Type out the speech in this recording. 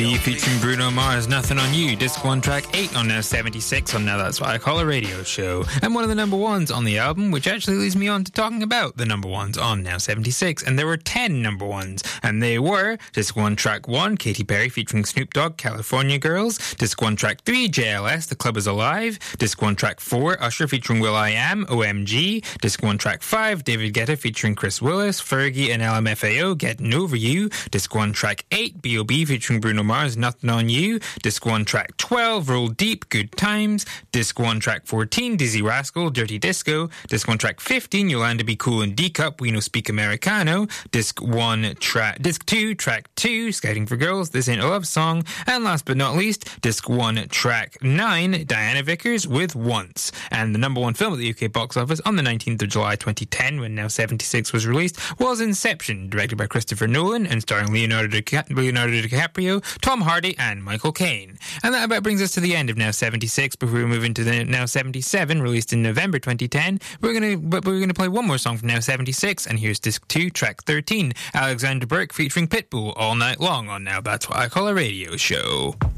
Featuring Bruno Mars, Nothing on You, Disc 1 track 8 on Now 76 on Now That's What I Call a Radio Show, and one of the number ones on the album, which actually leads me on to talking about the number ones on Now 76, and there were 10 number ones, and they were Disc 1 track 1, Katy Perry featuring Snoop Dogg, California Girls, Disc 1 track 3, JLS, The Club Is Alive, Disc 1 track 4, Usher featuring will.i.am, OMG, Disc 1 track 5, David Guetta featuring Chris Willis, Fergie and LMFAO, Getting Over You, Disc 1 track 8, B.O.B. featuring Bruno Mars, Nothing on You, Disc 1 track 12, Roll Deep, Good Times, Disc 1 track 14, Dizzy Rascal, Dirty Disco, Disc 1 track 15, Yolanda Be Cool and D-Cup, We No Speak Americano, Disc 2 track 2, Scouting for Girls, This Ain't a Love Song, and last but not least, Disc 1 track 9, Diana Vickers with Once. And the number one film at the UK box office on the 19th of July 2010, when Now 76 was released, was Inception, directed by Christopher Nolan and starring Leonardo DiCaprio, Tom Hardy and Michael Caine. And that about brings us to the end of Now 76. Before we move into the Now 77, released in November 2010, we're gonna play one more song from Now 76, and here's Disc 2, track 13, Alexander Burke featuring Pitbull, All Night Long on Now That's What I Call a Radio Show.